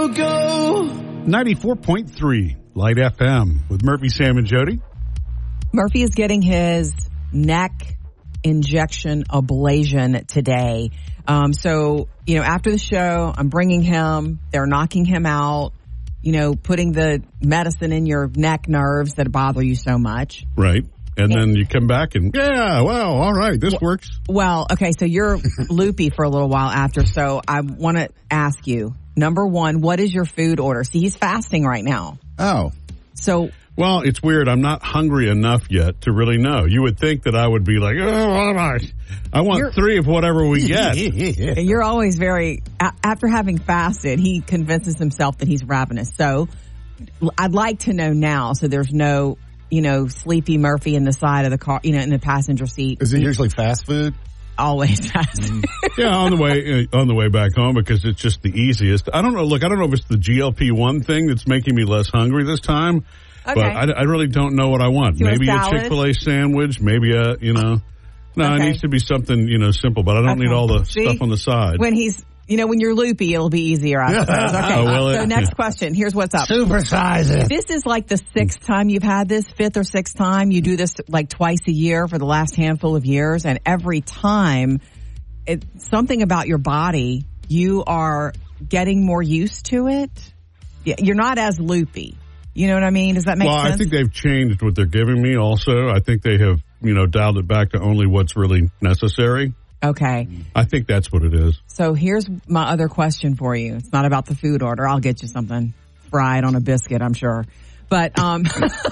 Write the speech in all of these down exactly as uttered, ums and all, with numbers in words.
you go. ninety-four point three Light F M with Murphy, Sam, and Jody. Murphy is getting his neck injection ablation today. Um, so, you know, after the show, I'm bringing him. They're knocking him out, you know, putting the medicine in your neck nerves that bother you so much. Right. And then you come back and, yeah, well, all right, this works. Well, okay, so you're loopy for a little while after, so I want to ask you, number one, what is your food order? See, he's fasting right now. Oh. So... Well, it's weird. I'm not hungry enough yet to really know. You would think that I would be like, oh, I want you're, three of whatever we get. You're always very, after having fasted, he convinces himself that he's ravenous. So I'd like to know now so there's no, you know, sleepy Murphy in the side of the car, you know, in the passenger seat. Is it usually fast food? Always fast. Yeah, on the way on the way back home because it's just the easiest. I don't know. Look, I don't know if it's the G L P one thing that's making me less hungry this time. Okay. But I, I really don't know what I want. You maybe want a Chick-fil-A sandwich, maybe a, you know. No, okay. It needs to be something, you know, simple, but I don't okay. need all the See, stuff on the side. When he's, you know, when you're loopy, it'll be easier, I suppose. Okay, oh, will so it? next question. Here's what's up. Supersize it. This is like the sixth time you've had this, fifth or sixth time. You do this like twice a year for the last handful of years, and every time, it's something about your body, you are getting more used to it. You're not as loopy. You know what I mean? Does that make well, sense? Well, I think they've changed what they're giving me also. I think they have, you know, dialed it back to only what's really necessary. Okay. I think that's what it is. So here's my other question for you. It's not about the food order. I'll get you something fried on a biscuit, I'm sure. But um,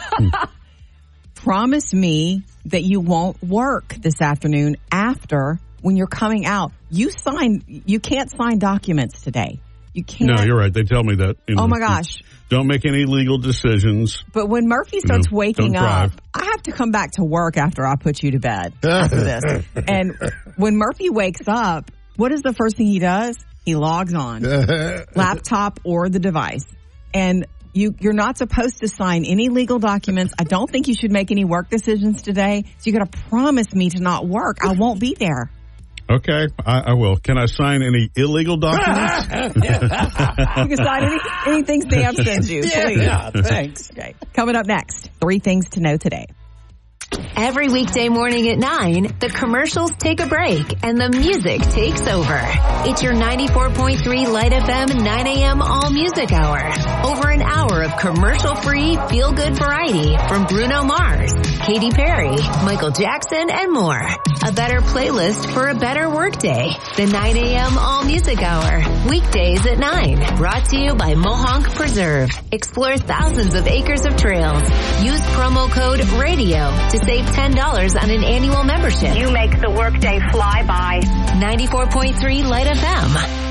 promise me that you won't work this afternoon after when you're coming out. You sign, you can't sign documents today. You can't. No, you're right. They tell me that. You know, oh, my gosh. Don't make any legal decisions. But when Murphy starts you know, waking up, I have to come back to work after I put you to bed after this. And when Murphy wakes up, what is the first thing he does? He logs on, laptop or the device. And you, you're not supposed to sign any legal documents. I don't think you should make any work decisions today. So you got to promise me to not work. I won't be there. Okay, I, I will. Can I sign any illegal documents? You can sign any, anything Sam sends you, please. Yeah, thanks. Okay. Coming up next, three things to know today. Every weekday morning at nine, the commercials take a break and the music takes over. It's your ninety-four point three Light F M nine a.m. All Music Hour. Over an hour of commercial-free, feel-good variety from Bruno Mars, Katy Perry, Michael Jackson, and more. A better playlist for a better workday. The nine a.m. All Music Hour. Weekdays at nine. Brought to you by Mohonk Preserve. Explore thousands of acres of trails. Use promo code RADIO to save ten dollars on an annual membership. You make the workday fly by. ninety-four point three Light F M.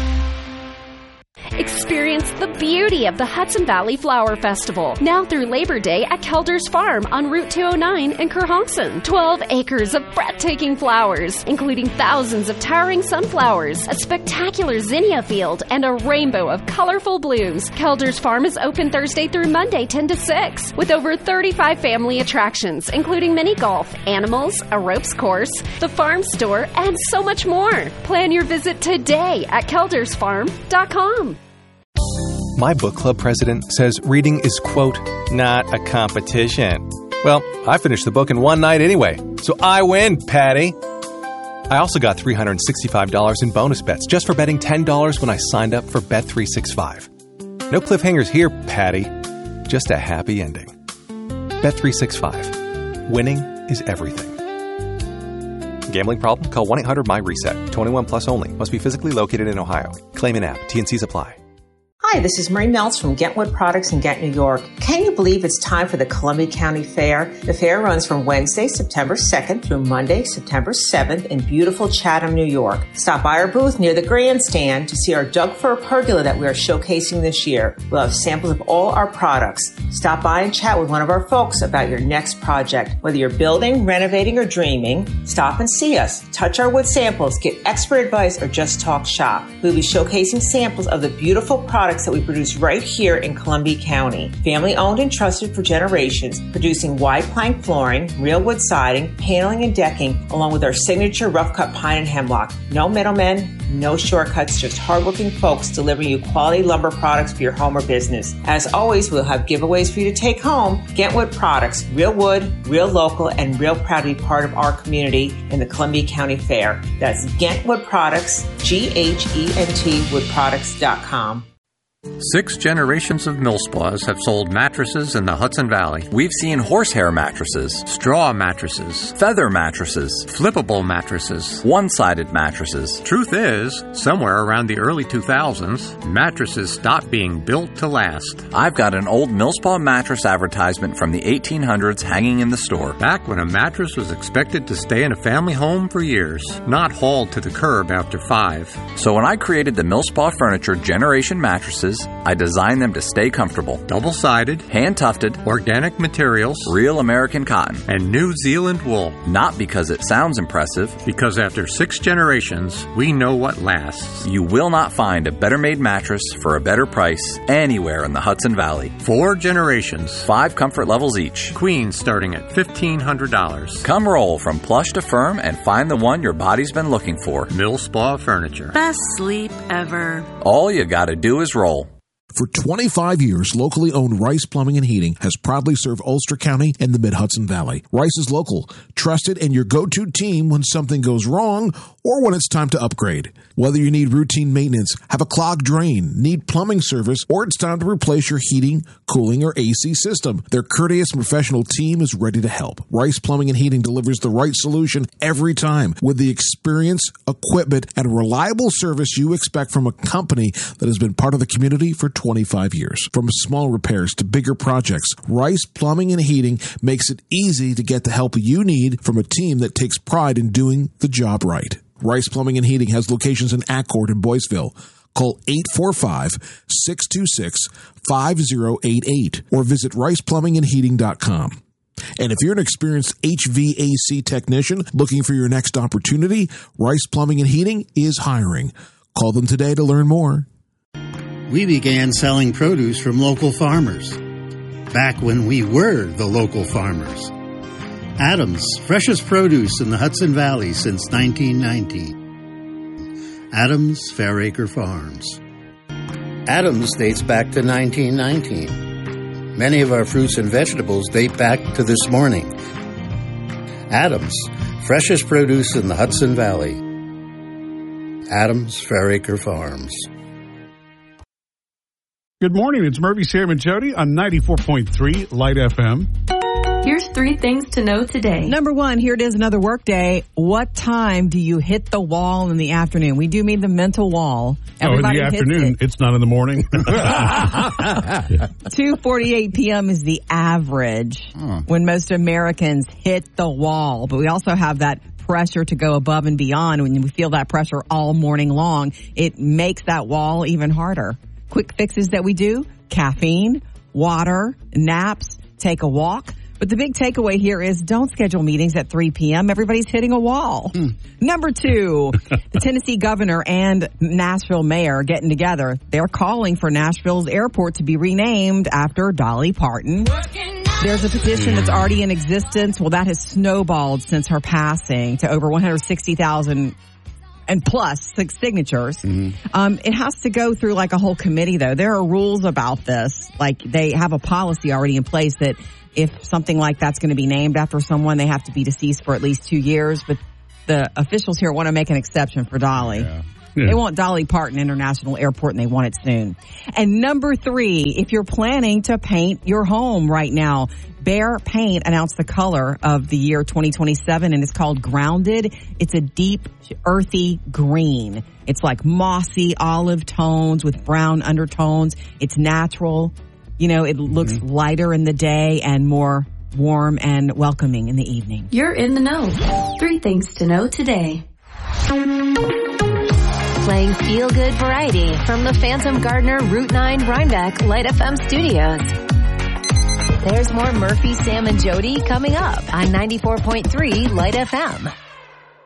Experience the beauty of the Hudson Valley Flower Festival, now through Labor Day at Kelder's Farm on Route two oh nine in Kerhonkson. twelve acres of breathtaking flowers, including thousands of towering sunflowers, a spectacular zinnia field, and a rainbow of colorful blooms. Kelder's Farm is open Thursday through Monday, ten to six, with over thirty-five family attractions, including mini golf, animals, a ropes course, the farm store, and so much more. Plan your visit today at kelder's farm dot com. My book club president says reading is, quote, not a competition. Well, I finished the book in one night anyway, so I win, Patty. I also got three hundred sixty-five dollars in bonus bets just for betting ten dollars when I signed up for Bet three sixty-five. No cliffhangers here, Patty. Just a happy ending. Bet three sixty-five. Winning is everything. Gambling problem? Call one eight hundred my reset. twenty-one plus only. Must be physically located in Ohio. Claim in app. T and C's apply. Hi, this is Marie Meltz from Gentwood Products in Ghent, New York. Can you believe it's time for the Columbia County Fair? The fair runs from Wednesday, September second through Monday, September seventh in beautiful Chatham, New York. Stop by our booth near the grandstand to see our Doug Fir pergola that we are showcasing this year. We'll have samples of all our products. Stop by and chat with one of our folks about your next project. Whether you're building, renovating, or dreaming, stop and see us. Touch our wood samples, get expert advice, or just talk shop. We'll be showcasing samples of the beautiful products products that we produce right here in Columbia County. Family owned and trusted for generations, producing wide plank flooring, real wood siding, paneling and decking, along with our signature rough cut pine and hemlock. No middlemen, no shortcuts, just hardworking folks delivering you quality lumber products for your home or business. As always, we'll have giveaways for you to take home. Gentwood Products, real wood, real local, and real proud to be part of our community in the Columbia County Fair. That's Gentwood Products, G H E N T wood products dot com. Six generations of Millspaws have sold mattresses in the Hudson Valley. We've seen horsehair mattresses, straw mattresses, feather mattresses, flippable mattresses, one-sided mattresses. Truth is, somewhere around the early two thousands, mattresses stopped being built to last. I've got an old Millspaw mattress advertisement from the eighteen hundreds hanging in the store. Back when a mattress was expected to stay in a family home for years, not hauled to the curb after five. So when I created the Millspaw Furniture Generation Mattresses, I designed them to stay comfortable. Double-sided, hand-tufted, organic materials, real American cotton, and New Zealand wool. Not because it sounds impressive. Because after six generations, we know what lasts. You will not find a better-made mattress for a better price anywhere in the Hudson Valley. Four generations. Five comfort levels each. Queen starting at fifteen hundred dollars. Come roll from plush to firm and find the one your body's been looking for. Millspaw Furniture. Best sleep ever. All you gotta do is roll. For twenty-five years, locally owned Rice Plumbing and Heating has proudly served Ulster County and the Mid-Hudson Valley. Rice is local, trusted, and your go-to team when something goes wrong or when it's time to upgrade. Whether you need routine maintenance, have a clogged drain, need plumbing service, or it's time to replace your heating, cooling, or A C system, their courteous and professional team is ready to help. Rice Plumbing and Heating delivers the right solution every time with the experience, equipment, and reliable service you expect from a company that has been part of the community for twenty-five years. From small repairs to bigger projects, Rice Plumbing and Heating makes it easy to get the help you need from a team that takes pride in doing the job right. Rice Plumbing and Heating has locations in Accord and Boyceville. Call eight four five, six two six, five zero eight eight or visit rice plumbing and heating dot com. And if you're an experienced H V A C technician looking for your next opportunity, Rice Plumbing and Heating is hiring. Call them today to learn more. We began selling produce from local farmers, back when we were the local farmers. Adams, freshest produce in the Hudson Valley since nineteen ninety. Adams Fairacre Farms. Adams dates back to nineteen nineteen. Many of our fruits and vegetables date back to this morning. Adams, freshest produce in the Hudson Valley. Adams Fairacre Farms. Good morning. It's Murphy, Sam, and Jody on ninety-four point three Light F M. Here's three things to know today. Number one, here it is, another work day. What time do you hit the wall in the afternoon? We do mean the mental wall. Everybody oh, in the afternoon. It. It's not in the morning. two forty-eight p.m. is the average huh. when most Americans hit the wall. But we also have that pressure to go above and beyond. When we feel that pressure all morning long, it makes that wall even harder. Quick fixes that we do, caffeine, water, naps, take a walk. But the big takeaway here is don't schedule meetings at three p.m. Everybody's hitting a wall. Mm. Number two, the Tennessee governor and Nashville mayor getting together. They're calling for Nashville's airport to be renamed after Dolly Parton. There's a petition that's already in existence. Well, that has snowballed since her passing to over one hundred sixty thousand and plus six signatures. Mm-hmm. Um, it has to go through like a whole committee, though. There are rules about this. Like they have a policy already in place that if something like that's going to be named after someone, they have to be deceased for at least two years. But the officials here want to make an exception for Dolly. Yeah. Yeah. They want Dolly Parton International Airport, and they want it soon. And number three, if you're planning to paint your home right now, Behr Paint announced the color of the year twenty twenty-seven, and it's called Grounded. It's a deep, earthy green. It's like mossy olive tones with brown undertones. It's natural. You know, it looks mm-hmm. lighter in the day and more warm and welcoming in the evening. You're in the know. Three things to know today. Playing feel-good variety from the Phantom Gardener Route nine Rhinebeck Light F M studios. There's more Murphy, Sam, and Jody coming up on ninety-four point three Light F M.